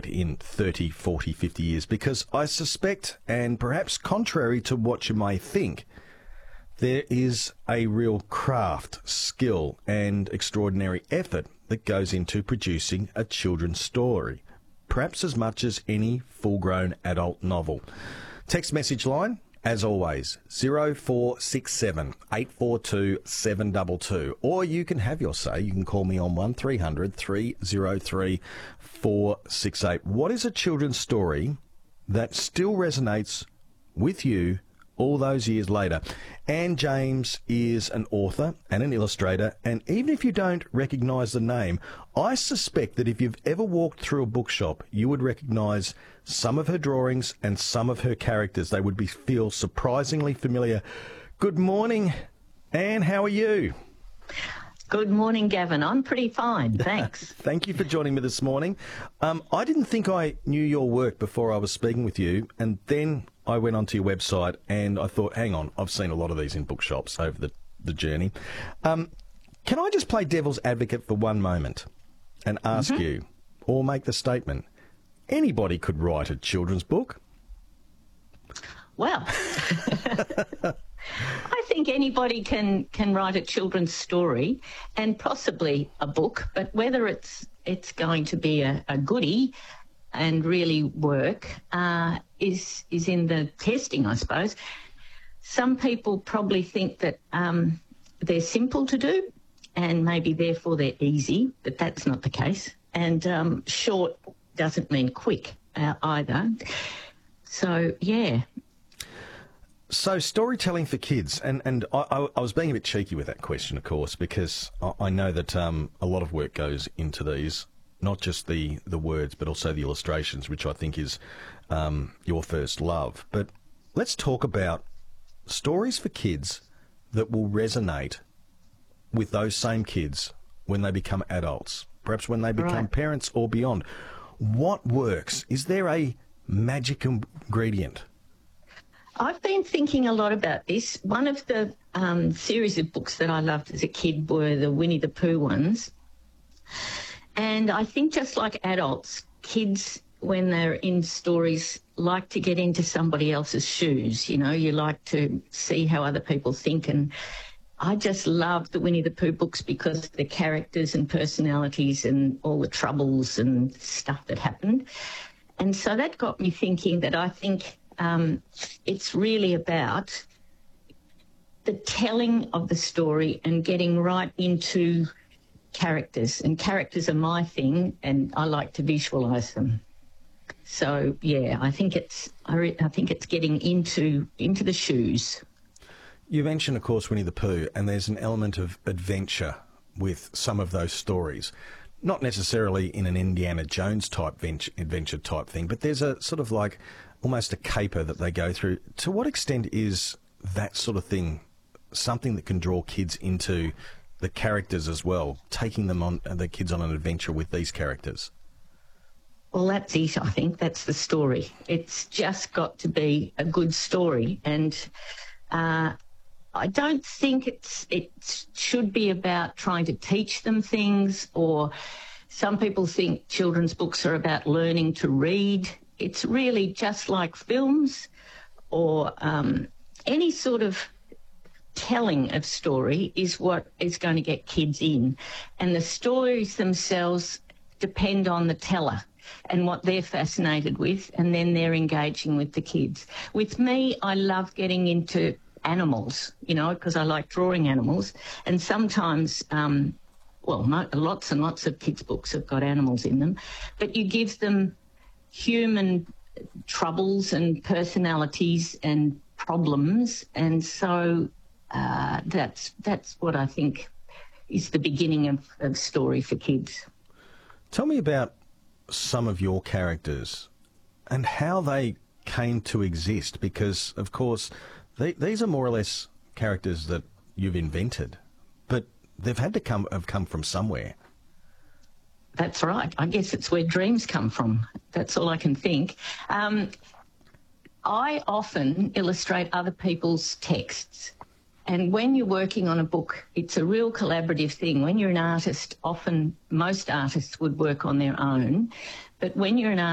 in 30, 40, 50 years? Because I suspect, and perhaps contrary to what you may think, there is a real craft, skill and extraordinary effort that goes into producing a children's story, perhaps as much as any full-grown adult novel. Text message line, as always, 0467 842 722. Or you can have your say. You can call me on 1300 303 468. What is a children's story that still resonates with you all those years later? Anne James is an author and an illustrator, and even if you don't recognise the name, I suspect that if you've ever walked through a bookshop, you would recognise some of her drawings and some of her characters. They would feel surprisingly familiar. Good morning, Anne. How are you? Good morning, Gavin. I'm pretty fine, thanks. Thank you for joining me this morning. I didn't think I knew your work before I was speaking with you, and then I went onto your website and I thought, hang on, I've seen a lot of these in bookshops over the journey. Can I just play devil's advocate for one moment and ask you, or make the statement, anybody could write a children's book? Well, I think anybody can write a children's story and possibly a book, but whether it's going to be a goodie and really work is in the testing, I suppose. Some people probably think that they're simple to do and maybe therefore they're easy, but that's not the case. And short doesn't mean quick either. So, yeah. So storytelling for kids, and I was being a bit cheeky with that question, of course, because I know that a lot of work goes into these, not just the words, but also the illustrations, which I think is your first love. But let's talk about stories for kids that will resonate with those same kids when they become adults, perhaps when they become parents or beyond. What works? Is there a magic ingredient? I've been thinking a lot about this. One of the series of books that I loved as a kid were the Winnie the Pooh ones. And I think just like adults, kids, when they're in stories, like to get into somebody else's shoes. You know, you like to see how other people think. And I just love the Winnie the Pooh books because of the characters and personalities and all the troubles and stuff that happened. And so that got me thinking that I think it's really about the telling of the story and getting right into characters. And characters are my thing, and I like to visualise them. So yeah, I think it's getting into the shoes. You mentioned, of course, Winnie the Pooh, and there's an element of adventure with some of those stories. Not necessarily in an Indiana Jones type adventure type thing, but there's a sort of like almost a caper that they go through. To what extent is that sort of thing something that can draw kids into the characters as well, taking them on, the kids on an adventure with these characters? Well, that's it, I think. That's the story. It's just got to be a good story. And I don't think it should be about trying to teach them things, or some people think children's books are about learning to read. It's really just like films or any sort of telling of story is what is going to get kids in. And the stories themselves depend on the teller and what they're fascinated with, and then they're engaging with the kids. With me, I love getting into animals, you know, because I like drawing animals. And sometimes, lots and lots of kids' books have got animals in them, but you give them human troubles and personalities and problems, and so that's what I think is the beginning of story for kids. Tell me about some of your characters and how they came to exist, because, of course, these are more or less characters that you've invented, but they've had to have come from somewhere. That's right. I guess it's where dreams come from. That's all I can think. I often illustrate other people's texts. And when you're working on a book, it's a real collaborative thing. When you're an artist, often most artists would work on their own. But when you're an